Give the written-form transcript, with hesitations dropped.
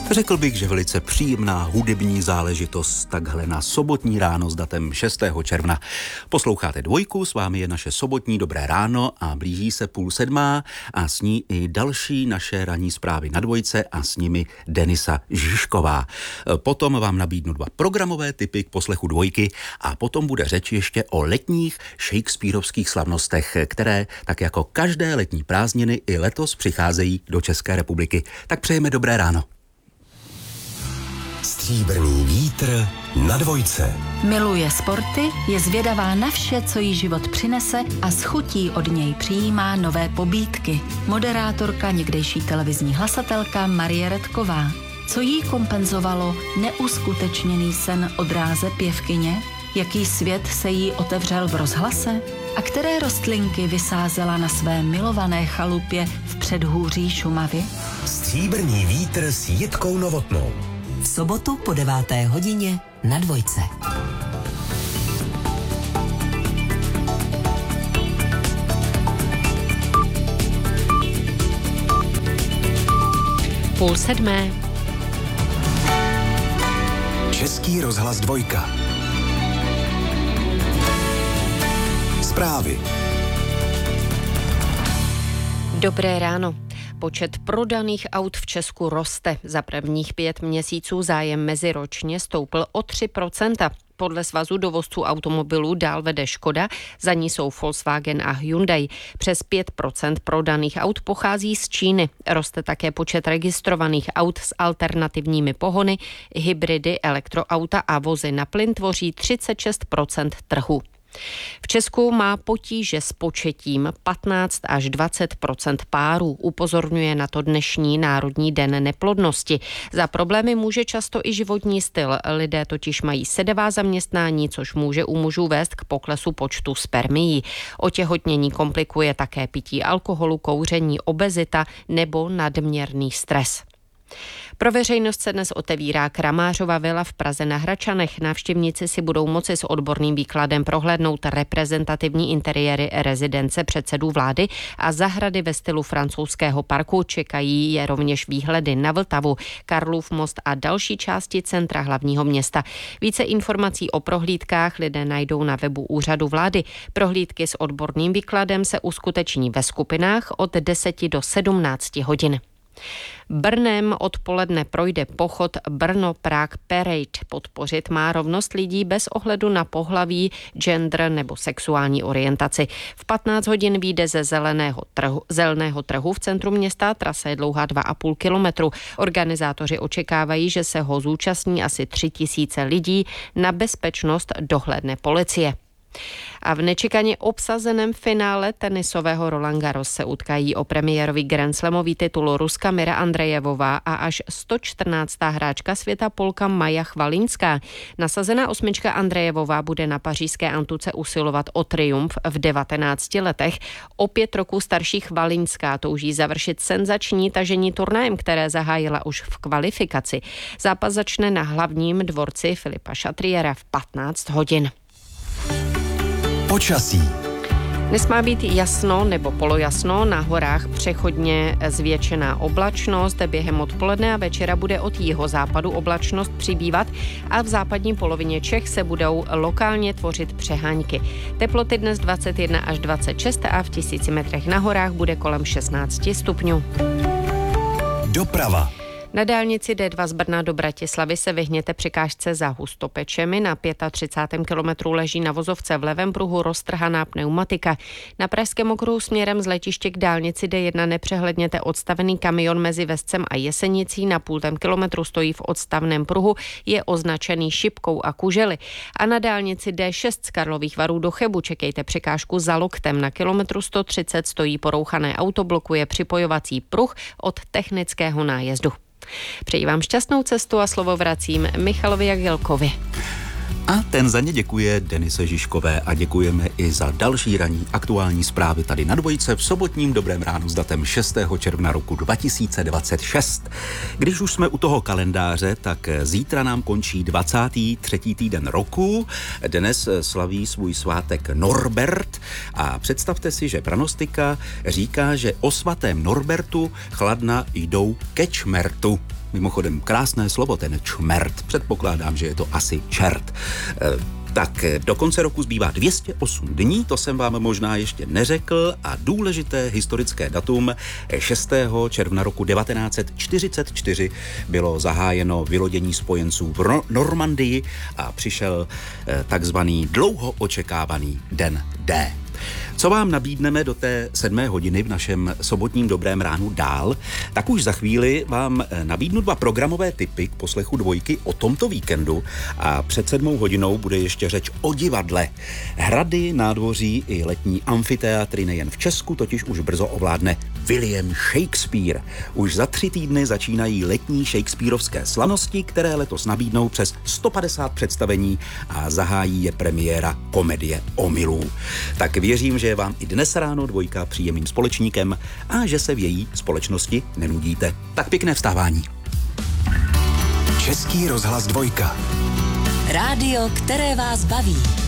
Řekl bych, že velice příjemná hudební záležitost takhle na sobotní ráno s datem 6. června. Posloucháte Dvojku, s vámi je naše sobotní Dobré ráno a blíží se 6:30 a s ní i další naše ranní zprávy na Dvojce a s nimi Denisa Žižková. Potom vám nabídnu 2 programové tipy k poslechu Dvojky a potom bude řeč ještě o letních shakespearovských slavnostech, které tak jako každé letní prázdniny i letos přicházejí do České republiky. Tak přejeme dobré ráno. Stříbrný vítr na Dvojce. Miluje sporty, je zvědavá na vše, co jí život přinese a s chutí od něj přijímá nové pobídky. Moderátorka, někdejší televizní hlasatelka Marie Redková. Co jí kompenzovalo neuskutečněný sen o dráze pěvkyně? Jaký svět se jí otevřel v rozhlase? A které rostlinky vysázela na své milované chalupě v předhůří Šumavy? Stříbrný vítr s Jitkou Novotnou. V sobotu po 9. hodině na Dvojce. Půl sedmé. Český rozhlas Dvojka. Zprávy. Dobré ráno. Počet prodaných aut v Česku roste. Za prvních 5 měsíců zájem meziročně stoupl o 3%. Podle Svazu dovozců automobilů dál vede Škoda, za ní jsou Volkswagen a Hyundai. Přes 5% prodaných aut pochází z Číny. Roste také počet registrovaných aut s alternativními pohony, hybridy, elektroauta a vozy na plyn tvoří 36% trhu. V Česku má potíže s početím 15 až 20% párů, upozorňuje na to dnešní Národní den neplodnosti. Za problémy může často i životní styl. Lidé totiž mají sedavá zaměstnání, což může u mužů vést k poklesu počtu spermií. Otěhotnění komplikuje také pití alkoholu, kouření, obezita nebo nadměrný stres. Pro veřejnost se dnes otevírá Kramářova vila v Praze na Hradčanech. Návštěvníci si budou moci s odborným výkladem prohlédnout reprezentativní interiéry rezidence předsedů vlády a zahrady ve stylu francouzského parku. Čekají je rovněž výhledy na Vltavu, Karlův most a další části centra hlavního města. Více informací o prohlídkách lidé najdou na webu úřadu vlády. Prohlídky s odborným výkladem se uskuteční ve skupinách od 10 do 17 hodin. Brnem odpoledne projde pochod Brno-Prague Parade. Podpořit má rovnost lidí bez ohledu na pohlaví, gender nebo sexuální orientaci. V 15 hodin vyjde ze zeleného trhu v centru města, trasa je dlouhá 2,5 kilometru. Organizátoři očekávají, že se ho zúčastní asi 3000 lidí, na bezpečnost dohlédne policie. A v nečekaně obsazeném finále tenisového Roland Garros se utkají o premiérový grandslamový titul Ruska Mira Andrejevová a až 114. hráčka světa Polka Maja Chvalinská. Nasazená 8. Andrejevová bude na pařížské Antuce usilovat o triumf v 19 letech. O 5 roků starší Chvalinská touží završit senzační tažení turnajem, které zahájila už v kvalifikaci. Zápas začne na hlavním dvorci Filipa Chatriera v 15 hodin. Počasí. Dnes má být jasno nebo polojasno, na horách přechodně zvětšená oblačnost, během odpoledne a večera bude od jihozápadu oblačnost přibývat a v západní polovině Čech se budou lokálně tvořit přehánky. Teploty dnes 21 až 26 a v 1000 metrech na horách bude kolem 16 stupňů. Doprava. Na dálnici D2 z Brna do Bratislavy se vyhněte překážce za Hustopečemi. Na 35. kilometru leží na vozovce v levém pruhu roztrhaná pneumatika. Na pražském okruhu směrem z letiště k dálnici D1 nepřehledněte odstavený kamion mezi Vescem a Jesenicí. Na 0,5 kilometru stojí v odstavném pruhu, je označený šipkou a kužely. A na dálnici D6 z Karlových Varů do Chebu čekejte překážku za Loktem. Na kilometru 130 stojí porouchané auto, blokuje připojovací pruh od technického nájezdu. Přeji vám šťastnou cestu a slovo vracím Michalovi Jagilkovi. A ten za ně děkuje Denise Žižkové a děkujeme i za další ranní aktuální zprávy tady na Dvojce v sobotním Dobrém ránu s datem 6. června roku 2026. Když už jsme u toho kalendáře, tak zítra nám končí 23. týden roku. Dnes slaví svůj svátek Norbert a představte si, že pranostika říká, že o svatém Norbertu chladna jdou ke čmertu. Mimochodem krásné slovo, ten čmert. Předpokládám, že je to asi čert. Tak do konce roku zbývá 208 dní, to jsem vám možná ještě neřekl, a důležité historické datum 6. června roku 1944 bylo zahájeno vylodění spojenců v Normandii a přišel takzvaný dlouho očekávaný den D. Co vám nabídneme do té 7. hodiny v našem sobotním Dobrém ránu dál, tak už za chvíli vám nabídnu 2 programové tipy k poslechu Dvojky o tomto víkendu a před 7. hodinou bude ještě řeč o divadle. Hrady, nádvoří i letní amfiteátry nejen v Česku totiž už brzo ovládne William Shakespeare. Už za 3 týdny začínají letní shakespearovské slanosti, které letos nabídnou přes 150 představení a zahájí je premiéra komedie Omylů. Tak věřím, že je vám i dnes ráno Dvojka příjemným společníkem a že se v její společnosti nenudíte. Tak pěkné vstávání. Český rozhlas 2. Rádio, které vás baví.